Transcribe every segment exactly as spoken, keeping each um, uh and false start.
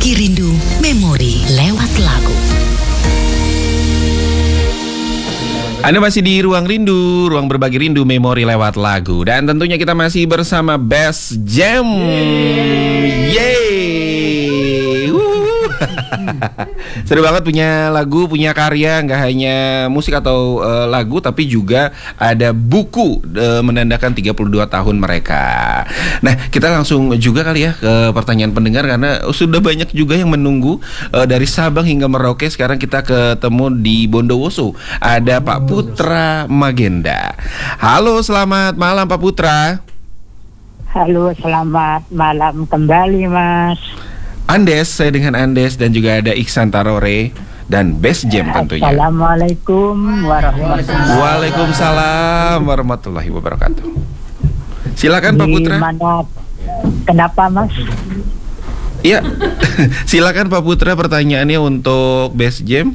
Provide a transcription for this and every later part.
Berbagi rindu memori lewat lagu. Anda masih di Ruang Rindu, ruang berbagi rindu memori lewat lagu. Dan tentunya kita masih bersama Best Jam. Yeay. Seru banget punya lagu, punya karya. Nggak hanya musik atau uh, lagu, tapi juga ada buku uh, menandakan tiga puluh dua tahun mereka. Nah, kita langsung juga kali ya ke pertanyaan pendengar, karena sudah banyak juga yang menunggu uh, dari Sabang hingga Merauke. Sekarang kita ketemu di Bondowoso. Ada Pak Putra Magenda. Halo, selamat malam Pak Putra. Halo, selamat malam kembali Mas. Andes, saya dengan Andes, dan juga ada Iksan Tarore dan Best Jam tentunya. Assalamualaikum warahmatullahi wabarakatuh. Waalaikumsalam warahmatullahi wabarakatuh. Silakan Pak Putra. Mana, kenapa Mas? Iya. Silakan Pak Putra, pertanyaannya untuk Best Jam.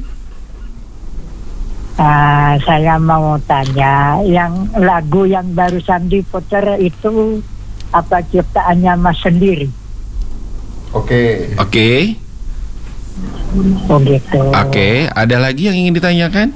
Uh, saya mau tanya, yang lagu yang barusan diputar itu apa ciptaannya Mas sendiri? Oke. Oke. Oh gitu. Oke, ada lagi yang ingin ditanyakan?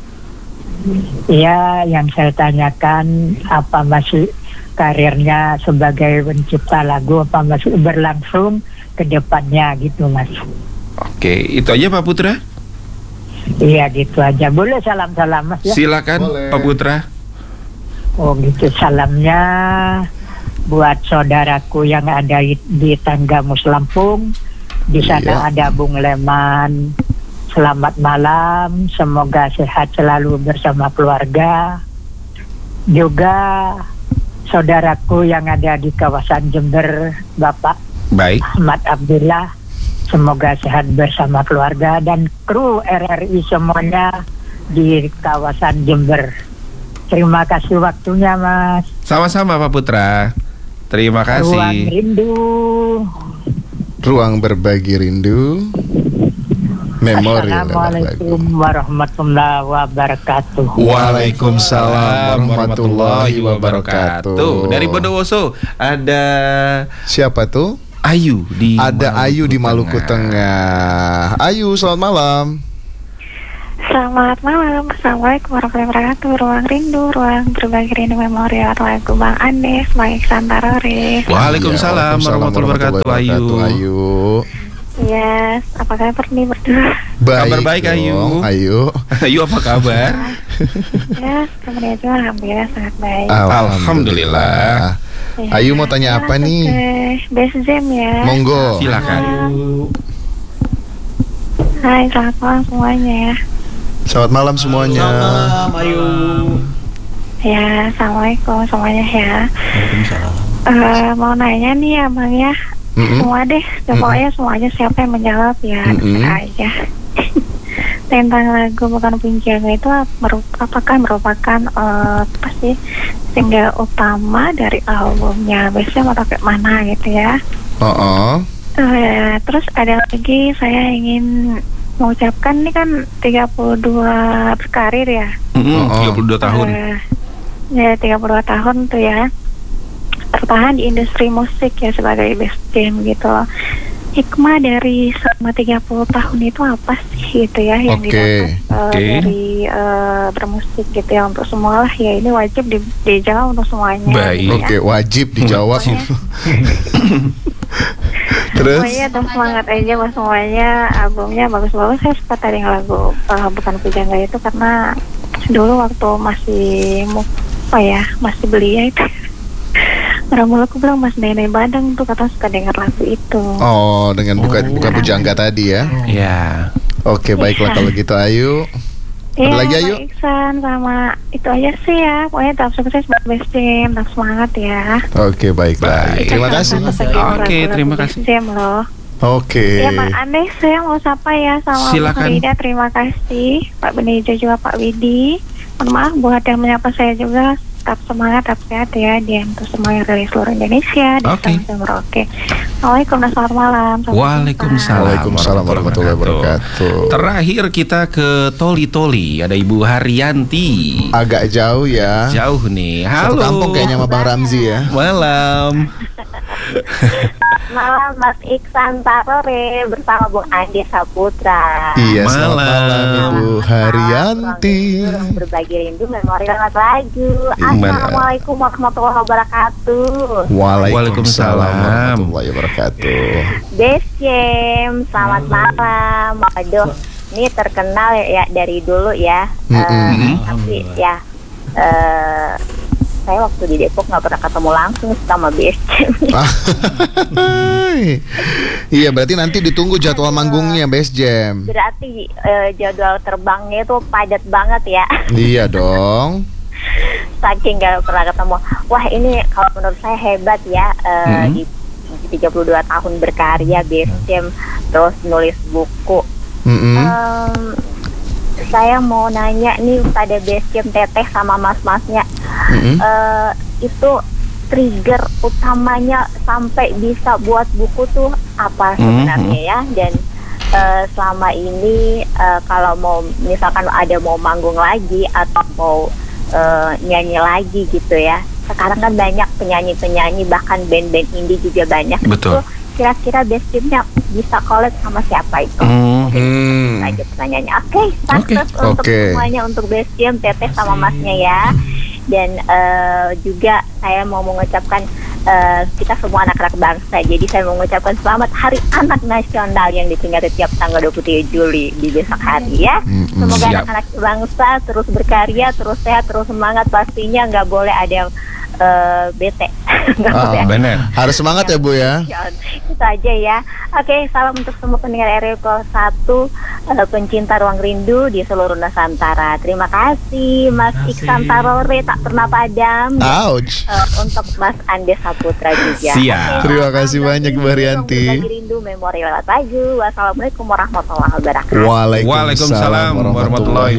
Iya, yang saya tanyakan, apa masih karirnya sebagai pencipta lagu, apa masih berlangsung ke depannya gitu Mas? Oke, itu aja Pak Putra. Iya gitu aja. Boleh salam-salam Mas ya? Silakan. Boleh. Pak Putra. Oh gitu, salamnya buat saudaraku yang ada di Tanggamus Lampung. Di sana iya. Ada Bung Leman. Selamat malam, semoga sehat selalu bersama keluarga. Juga saudaraku yang ada di kawasan Jember, Bapak Baik. Ahmad Abdullah, semoga sehat bersama keluarga, dan kru R R I semuanya di kawasan Jember. Terima kasih waktunya Mas. Sama-sama Pak Putra. Terima kasih. Ruang Rindu. Ruang berbagi rindu. Memori Assalamualaikum warahmatullahi wabarakatuh. Waalaikumsalam warahmatullahi wabarakatuh. Dari Bondowoso ada siapa tuh? Ayu di Ada Maluku Ayu di Maluku Tengah. Tengah. Ayu, selamat malam. Selamat malam, Assalamualaikum warahmatullahi wabarakatuh. Ruang Rindu, ruang berbagi rindu memori lagu Bang Andes, Bang Iksan Tarore. Waalaikumsalam warahmatullahi wabarakatuh. Ayu. Ayu. Yes, apa kabar nih berdua? Baik, kabar baik dong. Ayu. Ayu. Ayu apa kabar? Ya, kabarnya juga alhamdulillah sangat baik. Alhamdulillah. Ya, Ayu mau tanya apa nih? Best Jam ya. Monggo. Silakan. Hai, selamat malam semuanya ya. Selamat malam semuanya. Selamat malam, Ayu. Ya, assalamualaikum semuanya ya. Waalaikumsalam. Uh, mau nanya nih ya Bang ya. Mm-mm. Semua deh, pokoknya Mm-mm. semuanya siapa yang menjawab ya Mm-mm. aja. Tentang lagu Bukan Penjaga itu merup- apakah merupakan uh, apa sih single utama dari albumnya? Biasanya mau pakai mana gitu ya? Oh. Uh, terus ada lagi, saya ingin mengucapkan ini kan tiga puluh dua berkarir ya. Mm-hmm, tiga puluh dua tahun. Uh, ya tiga puluh dua tahun tuh ya. Bertahan di industri musik ya sebagai Best Jam gitu. Hikmah dari selama tiga puluh tahun itu apa sih gitu ya yang okay. didapat uh, okay. dari uh, bermusik gitu ya, untuk semua lah ya, ini wajib di, dijawab untuk semuanya. Baik. Gitu, Oke, okay, ya. wajib dijawab. Terus? Pokoknya terus semangat aja buat semuanya, albumnya bagus-bagus. Saya suka tadi lagu uh, Bukan Pujangga itu karena dulu waktu masih apa ya masih belia itu. Orang aku bilang Mas Nenek Badang tuh kata suka dengar lagu itu. Oh, dengan buka oh. buka pujangga tadi ya. Iya. Oke, baiklah kalau gitu Ayu. Ada ya, lagi Ayu? Pak Iksan sama itu aja sih ya. Pokoknya tetap sukses buat Best Jam, tetap semangat ya. Oke, baiklah. Baik. Terima kasih. Oke, terima kasih. Best Jam loh. Oke. Ya Pak Andes, saya mau sapa ya sama Silakan. Pak Rida, terima kasih. Pak Benejo juga Pak Widi. Mohon maaf buat yang menyapa saya juga. Tetap semangat, tetap sehat ya, dia untuk semua yang dari seluruh Indonesia. Oke. Oke. Assalamualaikum dan selamat malam. Waalaikumsalam. Waalaikumsalam warahmatullahi wabarakatuh. Terakhir kita ke Toli Toli, ada Ibu Haryanti. Agak jauh ya. Jauh nih. Satu Halo. kampung kayaknya sama Bang Ramzi ya. Malam. Malam Mas Iksan Tarore bersama Bung Andi Saputra. Iya, selamat Malam. malam Ibu Haryanti. Ruang berbagi rindu memori lewat lagu. Gimana? Assalamualaikum warahmatullahi wabarakatuh. Waalaikumsalam Waalaikumsalam. warahmatullahi wabarakatuh. Desiem, selamat malam. Aduh, ini terkenal ya dari dulu ya. Eh, Mm-mm. tapi ya, eh, saya waktu di Depok nggak pernah ketemu langsung sama Desiem. Iya, berarti nanti ditunggu jadwal manggungnya Base Jam. Berarti eh, jadwal terbangnya itu padat banget ya. Iya dong. Saking gak pernah ketemu. Wah, ini kalau menurut saya hebat ya. eh, Hmm. Di tiga puluh dua tahun berkarya Desiem, terus nulis buku. Mm-mm. Em, saya mau nanya nih pada Desiem, Teteh sama mas-masnya, Mm-mm. eh, itu trigger utamanya sampai bisa buat buku tuh apa sebenarnya ya? Dan eh, selama ini eh, kalau mau misalkan ada mau manggung lagi atau mau eh, nyanyi lagi gitu ya, sekarang kan banyak penyanyi-penyanyi bahkan band-band indie juga banyak. Betul. Itu kira-kira Desiemnya bisa collab sama siapa itu? Hmm. Hmm. Aja pertanyaannya. Oke, sukses Oke. untuk Oke. semuanya, untuk Desiem, Teteh sama Masnya ya. Dan eh, juga saya mau mengucapkan eh, kita semua anak-anak bangsa. Jadi saya mau mengucapkan selamat Hari Anak Nasional yang diperingati tiap tanggal dua puluh tiga Juli di besok hari ya. Mm-mm. Semoga Siap. anak-anak bangsa terus berkarya, terus sehat, terus semangat. Pastinya nggak boleh ada yang eh, bete. Nggak Ah, boleh ada Benar. Harus semangat ya Bu ya. itu aja ya. Oke, salam untuk semua pendengar R W satu, eh, pencinta ruang rindu di seluruh Nusantara. Terima kasih Mas Terima kasih. Iksan Tarore tak pernah padam. Ouch. Eh, untuk Mas Ande Saputra juga. Siap. Oke, Terima selamat kasih malam, banyak, rindu, Bu Haryanti. ruang berbagi rindu memori lewat lagu. Wassalamualaikum warahmatullahi wabarakatuh. Waalaikumsalam warahmatullahi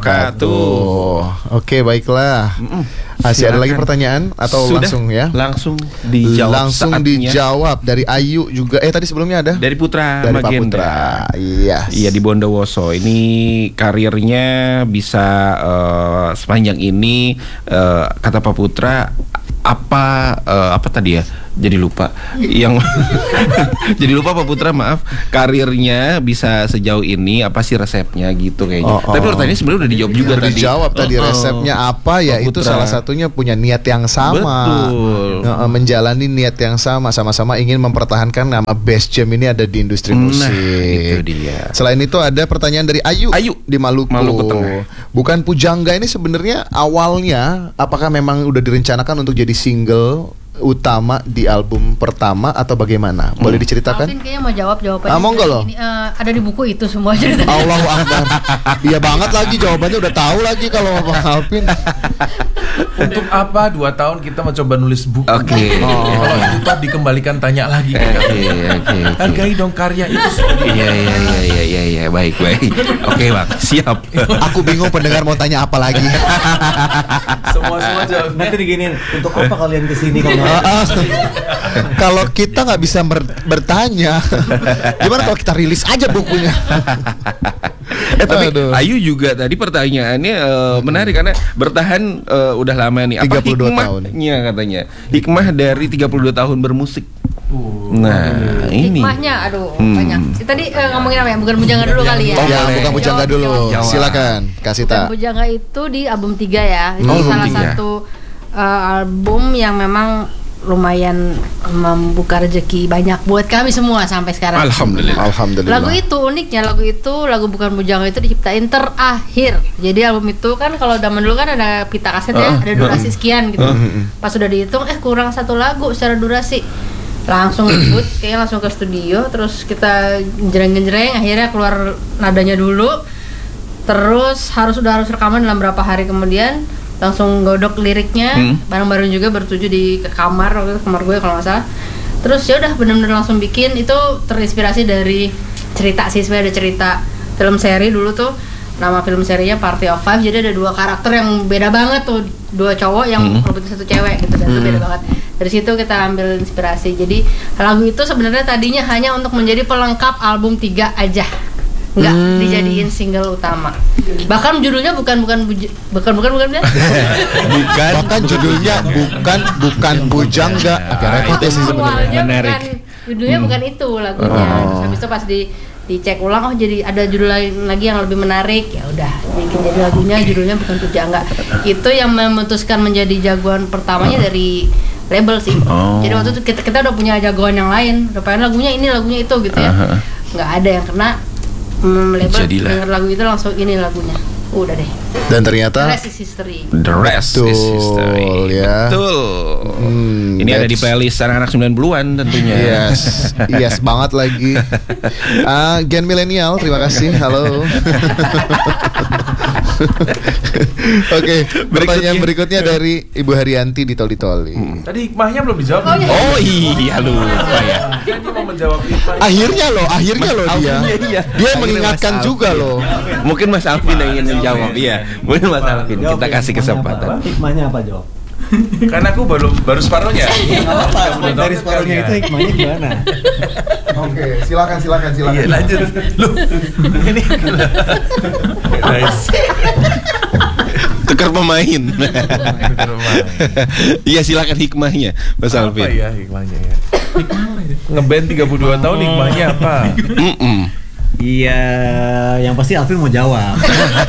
wabarakatuh. Oke, baiklah. Masih ada lagi Silakan. pertanyaan atau Sudah? langsung ya? Langsung dijawab Langsung saatnya. dijawab dari Ayu juga. Eh tadi sebelumnya ada? Dari Putra Dari Pak Magenda. Putra. Iya. Iya, di Bondowoso. Ini karirnya bisa eh, sepanjang ini eh, kata Pak Putra apa eh, apa tadi ya? Jadi lupa. Yang jadi lupa Pak Putra, maaf. Karirnya bisa sejauh ini apa sih resepnya gitu kayaknya. Oh, oh. Tapi pertanyaannya sebenarnya udah dijawab juga Udah tadi. dijawab tadi Oh, oh. resepnya apa ya, Pak itu Putra. salah satunya punya niat yang sama. Betul. Nah, menjalani niat yang sama, sama-sama ingin mempertahankan nama Base Jam ini ada di industri Nah, musik. itu dia. Selain itu ada pertanyaan dari Ayu, Ayu, di Maluku. Maluku Tengah. Bukan Pujangga ini sebenarnya awalnya apakah memang udah direncanakan untuk jadi single utama di album pertama atau bagaimana? Boleh Alvin diceritakan? kayaknya mau jawab jawabannya. Ah, monggo loh. Ini, eh, ada di buku itu semua ceritanya. Allahu Akbar. Iya banget lagi jawabannya udah tahu lagi kalau Bang Alvin. Untuk apa dua tahun kita mencoba nulis buku? Oke. Kalau itu toh dikembalikan tanya lagi ke Oke, kami. oke, oke. Hargai dong karya itu sendiri. Iya, iya, iya, iya, iya, iya, baik, baik. Oke, Bang. Siap. Aku bingung pendengar mau tanya apa lagi. Semua semua jawab. Nanti diginin, untuk apa kalian kesini kalau Ah, ah. Kalau kita nggak bisa ber- bertanya, gimana kalau kita rilis aja bukunya? Eh tapi Aduh. Ayu juga tadi pertanyaannya eh, menarik karena bertahan eh, udah lama nih. Apa tiga puluh dua tahun. hikmahnya katanya? Hikmah dari tiga puluh dua tahun bermusik. Nah, ini. Hikmahnya aduh Hmm. banyak. Tadi eh, ngomongin apa ya? Bukan Bujangga dulu kali ya. Oh, Ya, boleh. bukan Pujangga dulu. Jawab. Silakan, kasih Bukan tak. Bujangga itu di album tiga ya. Itu Oh, album salah tiga. satu eh, album yang memang lumayan membuka rezeki banyak buat kami semua sampai sekarang. Alhamdulillah. Alhamdulillah. Lagu itu uniknya, lagu itu lagu Bukan Bujangga itu diciptain terakhir. Jadi album itu kan kalau zaman dulu kan ada pita kaset ya, ada durasi sekian gitu. Pas sudah dihitung eh kurang satu lagu secara durasi. Langsung ribut, kayaknya langsung ke studio, terus kita genjreng-genjreng, akhirnya keluar nadanya dulu. Terus harus udah harus rekaman dalam berapa hari kemudian langsung godok liriknya Hmm. bareng-bareng juga bertujuh di ke kamar waktu itu kamar gue kalau nggak salah. Terus ya udah benar-benar langsung bikin itu terinspirasi dari cerita sih, sebenarnya ada cerita film seri dulu tuh, nama film serinya Party of Five, jadi ada dua karakter yang beda banget tuh, dua cowok yang Hmm. merebut satu cewek gitu, dan itu beda banget. Dari situ kita ambil inspirasi. Jadi lagu itu sebenarnya tadinya hanya untuk menjadi pelengkap album tiga aja. nggak hmm. dijadiin single utama. Bahkan judulnya bukan bukan buj- bukan bukan bukan bukan bukan bahkan judulnya bukan bukan bujangga. Agak repot ya sih sebenarnya. Menarik. Bukan, judulnya hmm. bukan itu lagunya. Oh. Terus habis itu pas di dicek ulang, oh jadi ada judul lain lagi yang lebih menarik, ya udah bikin jadi lagunya judulnya bukan Pujangga. Itu yang memutuskan menjadi jagoan pertamanya dari label sih. Oh. Jadi waktu itu kita, kita udah punya jagoan yang lain, udah pengen lagunya ini lagunya itu gitu ya. Uh-huh. Nggak ada yang kena mm, label denger lagu itu langsung ini lagunya. Udah deh. Dan ternyata The rest is history. The rest Betul, is history. Ya. Betul. Hmm, Ini ada di playlist anak-anak sembilan puluhan tentunya. Yes. Yes banget lagi. uh, Gen milenial, terima kasih. Halo. Oke, okay, pertanyaan berikutnya dari Ibu Haryanti di Toli Toli. Hmm. Tadi hikmahnya belum dijawab. Oh iya, oh, iya lupa ya. Dia mau menjawab hikmah. Akhirnya loh, akhirnya loh dia. Iya. Dia mengingatkan juga loh. Mungkin Mas Alvin yang ingin menjawab. Iya, mungkin Mas Alvin. Kita kasih kesempatan. Hikmahnya apa, jawab? Karena aku baru baru separuhnya. Apa? Dari separuhnya itu hikmahnya gimana? Oke, silakan silakan silakan. Iya, lanjut. Loh. Ini Tukar pemain. Iya, silakan hikmahnya, Mas Alvin. Apa ya hikmahnya ya? Ngeband tiga puluh dua tahun hikmahnya apa? Iya, yang pasti Alvin mau jawab.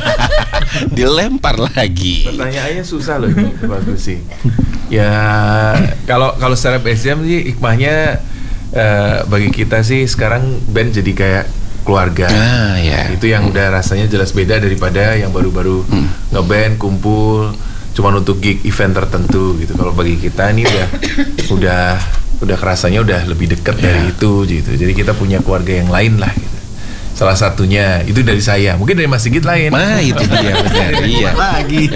Dilempar lagi. Pertanyaannya susah loh ini, bagus sih. Ya, kalau kalau secara B S M sih hikmahnya uh, bagi kita sih sekarang band jadi kayak keluarga. Ah, ya. Itu yang udah rasanya jelas beda daripada yang baru-baru hmm. ngeband kumpul cuman untuk gig event tertentu gitu. Kalau bagi kita ini udah udah udah kerasanya udah lebih dekat yeah. dari itu gitu. Jadi kita punya keluarga yang lain lah gitu. Salah satunya itu dari saya, mungkin dari Mas Sigit lain. Nah itu dia benar. Iya. Lagi.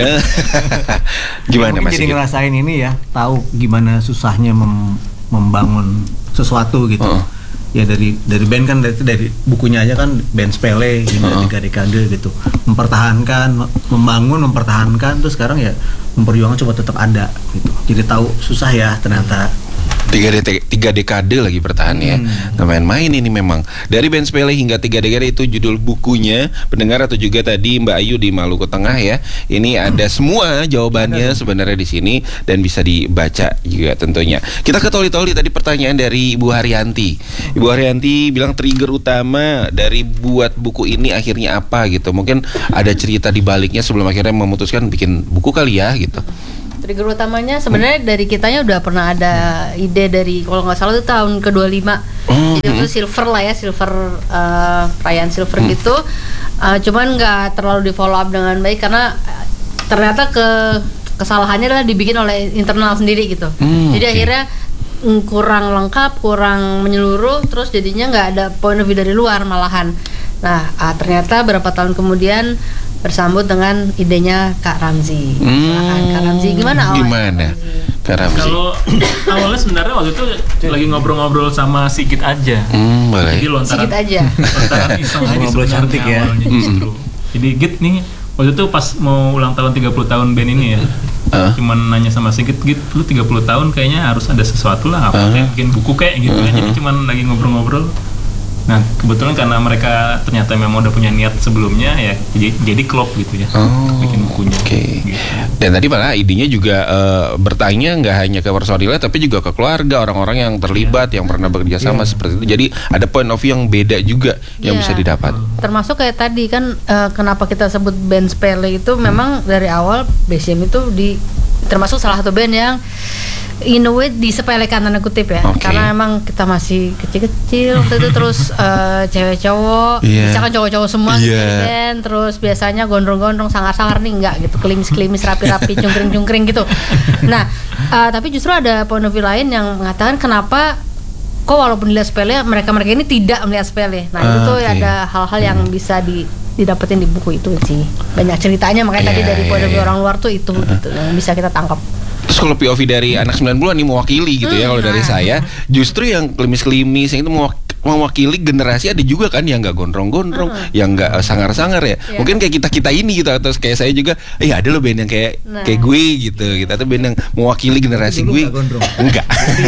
Gimana Mas Sigit? Jadi ngerasain ini ya, tahu gimana susahnya mem- membangun sesuatu gitu. Uh. Ya dari dari band kan dari, dari bukunya aja kan band sepele gitu, uh. tiga dekade gitu. Mempertahankan, membangun, mempertahankan, terus sekarang ya memperjuangkan coba tetap ada gitu. Jadi tahu susah ya ternyata. Tiga, de- tiga dekade lagi bertahannya, hmm. nggak main-main ini memang. Dari band sepele hingga tiga dekade itu judul bukunya pendengar atau juga tadi Mbak Ayu di Maluku Tengah ya. Ini ada semua jawabannya sebenarnya di sini dan bisa dibaca juga tentunya. Kita ke Toli-Toli tadi pertanyaan dari Ibu Haryanti. Ibu Haryanti bilang trigger utama dari buat buku ini akhirnya apa gitu. Mungkin ada cerita di baliknya sebelum akhirnya memutuskan bikin buku kali ya gitu. Trigger utamanya sebenarnya dari kitanya udah pernah ada ide dari kalau nggak salah itu tahun ke dua puluh lima. Oh, jadi itu silver lah ya, silver uh, perayaan silver hmm. gitu. Uh, cuman nggak terlalu di follow up dengan baik karena ternyata ke kesalahannya adalah dibikin oleh internal sendiri gitu. Hmm, jadi okay. akhirnya kurang lengkap, kurang menyeluruh, terus jadinya nggak ada point of view dari luar malahan. Nah uh, ternyata berapa tahun kemudian bersambut dengan idenya Kak Ramzi. Hmm, Kak Ramzi gimana awalnya? Gimana? Kak Ramzi. Kalau awalnya sebenarnya waktu itu lagi ngobrol-ngobrol sama Sigit aja. Hmm, boleh. Jadi lontaran. Sigit aja. Lontaran iseng aja ngobrol cantik ya. Justru. Jadi Git nih waktu itu pas mau ulang tahun tiga puluh tahun band ini ya. Uh. Cuman nanya sama Sigit, Git lu tiga puluh tahun kayaknya harus ada sesuatu lah, apa uh. kayak bikin buku kayak gitu uh-huh. ya. Jadi cuman lagi ngobrol-ngobrol. Nah kebetulan karena mereka ternyata memang udah punya niat sebelumnya ya, jadi jadi klop gitu ya, oh, bikin bukunya. Oke. Okay. Gitu. Dan tadi malah idenya juga uh, bertanya nggak hanya ke personilnya tapi juga ke keluarga, orang-orang yang terlibat, yeah. yang pernah bekerja sama yeah. seperti itu. Jadi ada point of view yang beda juga yang yeah. bisa didapat. Termasuk kayak tadi kan uh, kenapa kita sebut band sepele itu hmm. memang dari awal B S M itu di termasuk salah satu band yang in a way disepelekan tanda kutip ya, okay. karena emang kita masih kecil-kecil waktu itu terus uh, cewek cowok, yeah. bisa kan cowok-cowok semua yeah. gitu kan, terus biasanya gondrong-gondrong sangar-sangar nih enggak gitu, kelimis-kelimis rapi-rapi, cungkring-cungkring gitu. Nah, uh, tapi justru ada point of view lain yang mengatakan kenapa kok walaupun dilihat sepele, mereka-mereka ini tidak melihat sepele. Nah, itu tuh okay. ada hal-hal yang hmm. bisa di didapetin di buku itu sih. Banyak ceritanya makanya yeah, tadi dari point of view yeah. orang luar tuh itu uh-huh. gitu yang bisa kita tangkap. Terus kalau P O V dari anak sembilan puluhan nih mewakili gitu hmm, ya kalau dari saya justru yang klimis-klimis yang itu mewak- mewakili generasi, ada juga kan yang nggak gondrong-gondrong, uh-huh. yang nggak uh, sangar-sangar ya. Yeah. Mungkin kayak kita-kita ini gitu, atau kayak saya juga, eh ada loh band yang kayak nah. kayak gue gitu, gitu atau band yang mewakili generasi gue. Enggak.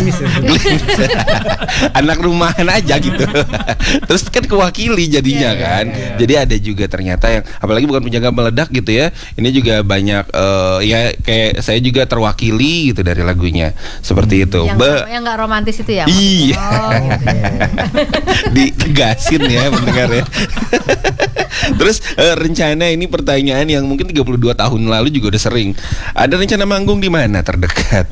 Anak rumahan aja gitu. Terus kan kewakili jadinya yeah, kan. Yeah, yeah. Jadi ada juga ternyata yang apalagi bukan penjaga meledak gitu ya. Ini juga banyak uh, ya kayak saya juga terwakili gitu dari lagunya. Seperti itu. Yang Be- yang enggak romantis itu ya. Iya. Oh, gitu. Ditegasin ya mendengar ya. Terus uh, rencana ini pertanyaan yang mungkin tiga puluh dua tahun lalu juga udah sering. Ada rencana manggung di mana terdekat?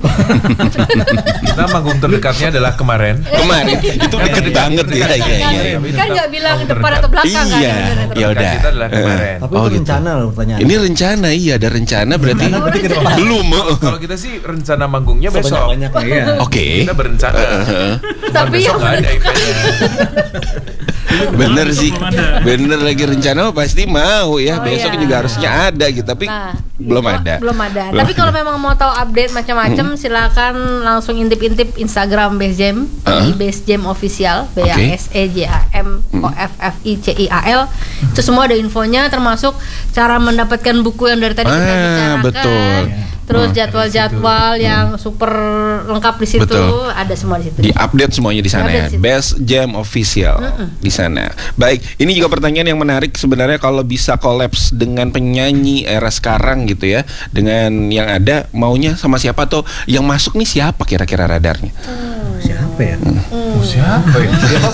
Kita manggung terdekatnya adalah kemarin. Kemarin itu deket banget ya. Iya iya. Kan enggak bilang depan atau belakang kan. Iya. Ya udah. Kita adalah kemarin. Tapi itu rencana loh pertanyaan. Ini rencana, iya ada rencana berarti. Belum. Kalau kita sih rencana manggungnya besok. Oke. Kita berencana. Tapi besok nggak ada eventnya. Bener sih, bener lagi rencana pasti mau ya. Oh, besok iya. juga harusnya ada gitu, tapi nah, belum itu, ada. Belum ada. Belum tapi kalau memang mau tahu update macam-macam, hmm. silakan langsung intip-intip Instagram Best Jam, uh-huh. di Best Jam Official, B A S E J A M O F F I C I A L. Hmm. Itu semua ada infonya, termasuk cara mendapatkan buku yang dari tadi kita ah, bicarakan. Betul. Terus jadwal-jadwal yang hmm. super lengkap di situ, betul. Ada semua di situ. Di update semuanya di sana ya. Best Jam Official hmm. di sana. Baik, ini juga pertanyaan yang menarik sebenarnya, kalau bisa kolaps dengan penyanyi era sekarang gitu ya, dengan yang ada, maunya sama siapa tuh? Yang masuk nih siapa kira-kira radarnya? Hmm. Siapa ya? Hmm. Oh, siapa ya?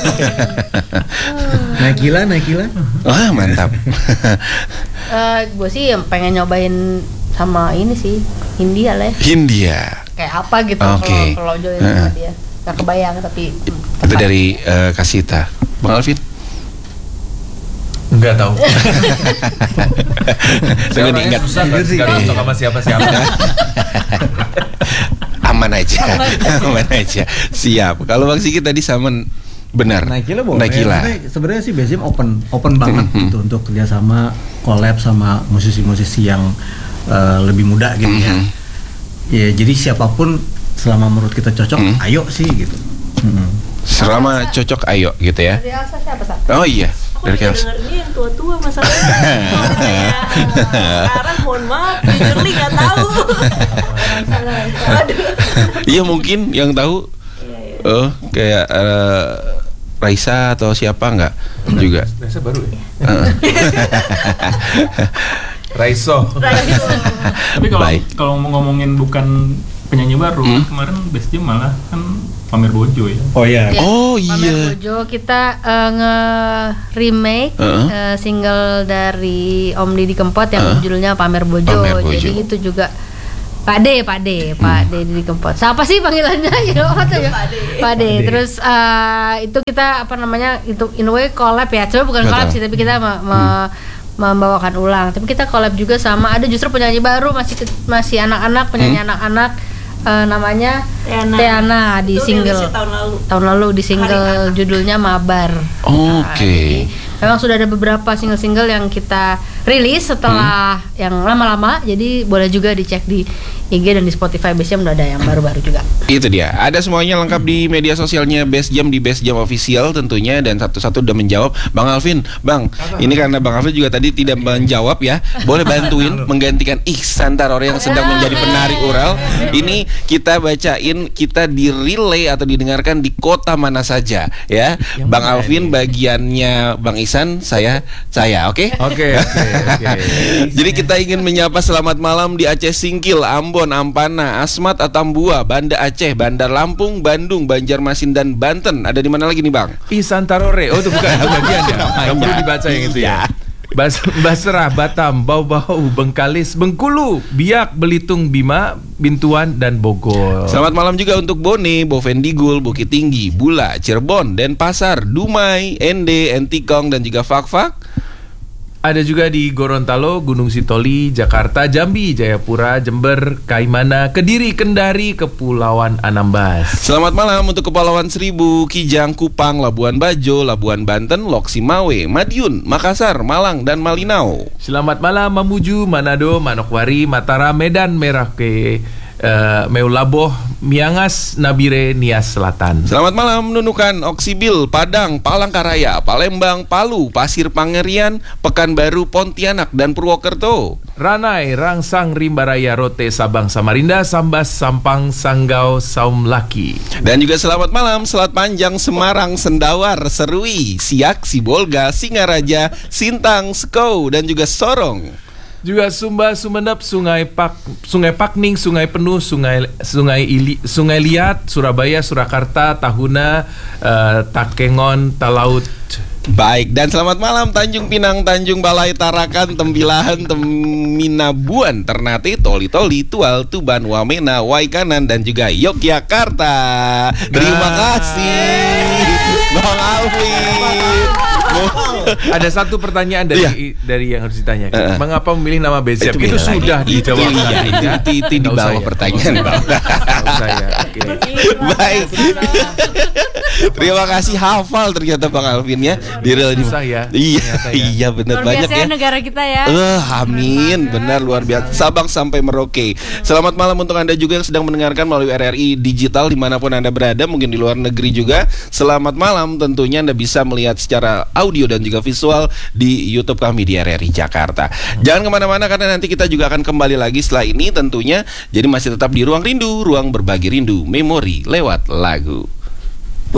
Nakila, Nakila. Wah, mantap. uh, gue sih yang pengen nyobain sama ini sih, Hindia lah ya. Hindia. Kayak apa gitu okay. kalau kalau join uh. sama dia. Gak kebayang tapi hmm, itu dari uh, Kasita. Bang Alvin? Enggak tahu. Saya ingat susah kan, enggak cocok sama siapa-siapa. Aman aja. Aman aja. Siap. Kalau Bang Sigit tadi sama benar. Nakila boleh. Nakila. Ya, sebenarnya sih Best Jam open open banget mm-hmm. gitu untuk kerjasama, collab sama musisi-musisi yang uh, lebih muda gitu mm-hmm. ya. Ya jadi siapapun selama menurut kita cocok, mm-hmm. ayo sih gitu. Mm-hmm. Selama cocok ayo gitu ya. Dari Elsa siapa Sa? Oh iya. Dari Elsa. Dengarnya yang tua-tua masalahnya. Sekarang mohon maaf, jujur nggak tahu. Iya mungkin yang tahu. Oh kayak uh, Raisa atau siapa nggak juga? Raisa baru ya. Raiso. Tapi kalau kalau ngomongin bukan penyanyi baru, hmm? kemarin Best Jam malah kan Pamer Bojo ya. Oh iya. Ya, oh iya. Pamer Bojo kita uh, nge-remake uh-huh. uh, single dari Om Didi Kempot yang uh-huh. judulnya Pamer Bojo. Pamer Bojo. Jadi itu juga Pak D, Pak D, Pak D Didi Kempot. Siapa sih panggilannya? Ya, ya? Pak D. Terus uh, itu kita apa namanya? Itu in a way collab ya. Coba bukan collab sih, tapi kita me- me- hmm. membawakan ulang. Tapi kita collab juga sama ada justru penyanyi baru, masih masih anak-anak, penyanyi hmm. anak-anak. Uh, namanya Teana, Teana di itu single tahun lalu. tahun lalu di single judulnya Mabar. Oh, Oke. Okay. Nah, memang sudah ada beberapa single-single yang kita rilis setelah hmm. yang lama-lama, jadi boleh juga dicek di I G dan di Spotify Best Jam udah ada yang baru-baru juga. Itu dia. Ada semuanya lengkap di media sosialnya Best Jam, di Best Jam Official tentunya, dan satu-satu udah menjawab. Bang Alvin, Bang, apa? Ini karena Bang Alvin juga tadi tidak menjawab ya. Boleh bantuin menggantikan Ihsan Tarore yang sedang menjadi penari ural. Ini kita bacain, kita di relay atau didengarkan di kota mana saja ya. Yang Bang Alvin ini? Bagiannya Bang Ihsan, saya saya, oke? Oke, oke, oke. Jadi kita ingin menyapa selamat malam di Aceh Singkil, Ambon, Ampana, Asmat, Atambua, Banda Aceh, Bandar Lampung, Bandung, Banjarmasin dan Banten. Ada di mana lagi nih, Bang? Ihsan Tarore. Oh, itu bukan bagian ya. Enggak perlu dibaca yang itu ya. Bas- Basrah, Batam, Bau-Bau, Bengkalis, Bengkulu, Biak, Belitung, Bima, Bintuan, dan Bogor. Selamat malam juga untuk Bone, Bovendigul, Bukit Tinggi, Bula, Cirebon, Denpasar, Dumai, Ende, Entikong, dan juga Fak-Fak. Ada juga di Gorontalo, Gunung Sitoli, Jakarta, Jambi, Jayapura, Jember, Kaimana, Kediri, Kendari, Kepulauan Anambas. Selamat malam untuk Kepulauan Seribu, Kijang, Kupang, Labuan Bajo, Labuan Banten, Lok Simawe, Madiun, Makassar, Malang, dan Malinau. Selamat malam Mamuju, Manado, Manokwari, Mataram, Medan, Merauke, uh, Meulaboh Miangas Nabire Nias Selatan. Selamat malam Nunukan, Oksibil, Padang, Palangkaraya, Palembang, Palu, Pasir Pangerian, Pekanbaru, Pontianak, dan Purwokerto. Ranai, Rangsang, Rimbaraya, Rote, Sabang, Samarinda, Sambas, Sampang, Sanggau, Saum Laki. Dan juga selamat malam Selat Panjang, Semarang, Sendawar, Serui, Siak, Sibolga, Singaraja, Sintang, Sekou, dan juga Sorong. Juga Sumba, Sumeneb, Sungai Pak, Sungai Pakning, Sungai Penuh, Sungai Sungai Ili, Sungai Liat, Surabaya, Surakarta, Tahuna, uh, Takengon, Talaut. Baik, dan selamat malam Tanjung Pinang, Tanjung Balai, Tarakan, Tembilahan, Teminabuan, Ternate, Toli-Toli, Tual, Tuban, Wamena, Waikanan, dan juga Yogyakarta. Terima kasih Bang Alvin. Ada satu pertanyaan dari Iya. dari yang harus ditanyakan. Uh, Mengapa memilih nama Bezep? Itu, beda sudah lagi. dijawab Itu, tadi, iya, ya. itu, itu di Nggak usah bawah ya. pertanyaan. Nggak usah ya. Oke. Baik. Terima kasih, hafal ternyata Bang Alvin ya. Di real ini. Susah ya, Iya, ternyata ya. iya benar Luar banyak biasa ya. negara kita ya. Eh, amin, benar luar biasa. Sabang sampai Merauke. Selamat malam untuk Anda juga yang sedang mendengarkan melalui R R I Digital dimanapun Anda berada, mungkin di luar negeri juga. Selamat malam, tentunya Anda bisa melihat secara audio dan juga visual di YouTube kami di R R I Jakarta. Jangan kemana-mana karena nanti kita juga akan kembali lagi setelah ini tentunya. Jadi masih tetap di Ruang Rindu, ruang berbagi rindu, memori lewat lagu.